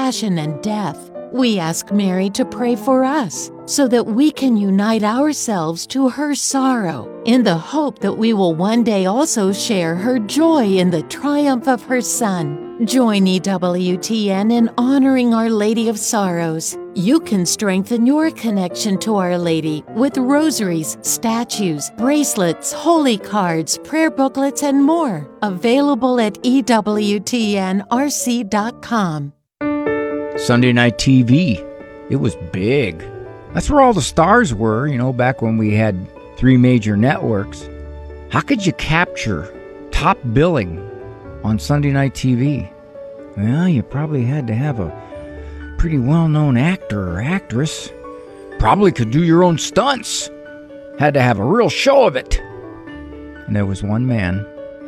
passion and death, we ask Mary to pray for us so that we can unite ourselves to her sorrow in the hope that we will one day also share her joy in the triumph of her Son. Join EWTN in honoring Our Lady of Sorrows. You can strengthen your connection to Our Lady with rosaries, statues, bracelets, holy cards, prayer booklets, and more. Available at EWTNRC.com. Sunday night TV, it was big. That's where all the stars were, back when we had 3 major networks. How could you capture top billing on Sunday night TV? Well, you probably had to have a pretty well-known actor or actress. Probably could do your own stunts. Had to have a real show of it. And there was one man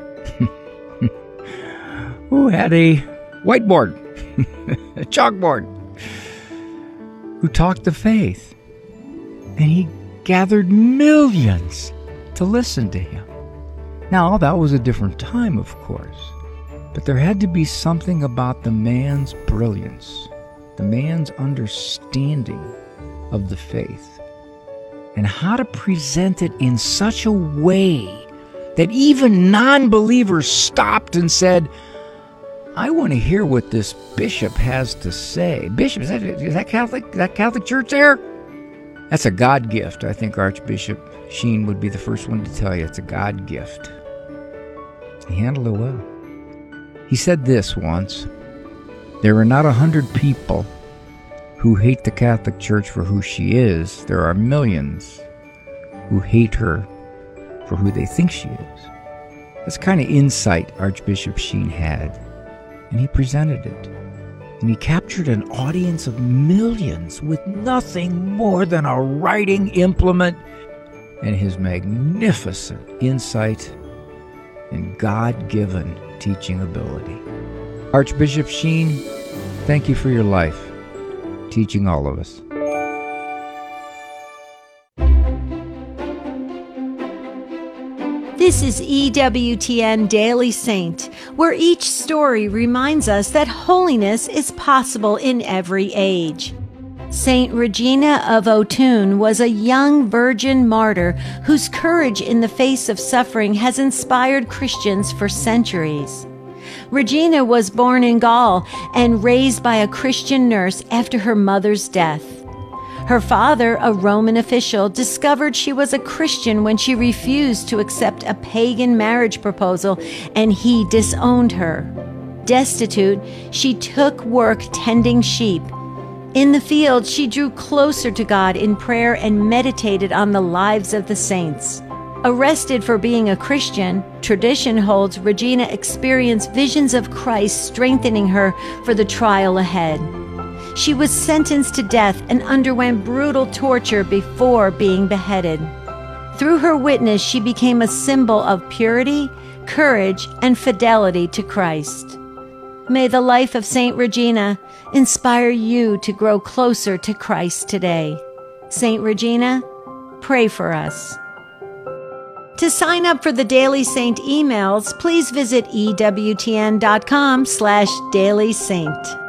who had a whiteboard, a chalkboard, who talked the faith. And he gathered millions to listen to him. Now, that was a different time, of course. But there had to be something about the man's brilliance, the man's understanding of the faith, and how to present it in such a way that even non-believers stopped and said, I want to hear what this bishop has to say. Bishop, is that Catholic? That Catholic church there? That's a God gift. I think Archbishop Sheen would be the first one to tell you it's a God gift. He handled it well. He said this once: there are not 100 people who hate the Catholic Church for who she is. There are millions who hate her for who they think she is. That's the kind of insight Archbishop Sheen had. And he presented it. And he captured an audience of millions with nothing more than a writing implement and his magnificent insight and God-given teaching ability. Archbishop Sheen, thank you for your life, teaching all of us. This is EWTN Daily Saint, where each story reminds us that holiness is possible in every age. Saint Regina of Autun was a young virgin martyr whose courage in the face of suffering has inspired Christians for centuries. Regina was born in Gaul and raised by a Christian nurse after her mother's death. Her father, a Roman official, discovered she was a Christian when she refused to accept a pagan marriage proposal, and he disowned her. Destitute, she took work tending sheep. In the field, she drew closer to God in prayer and meditated on the lives of the saints. Arrested for being a Christian, tradition holds Regina experienced visions of Christ strengthening her for the trial ahead. She was sentenced to death and underwent brutal torture before being beheaded. Through her witness, she became a symbol of purity, courage, and fidelity to Christ. May the life of Saint Regina inspire you to grow closer to Christ today. Saint Regina, pray for us. To sign up for the Daily Saint emails, please visit EWTN.com/Daily Saint.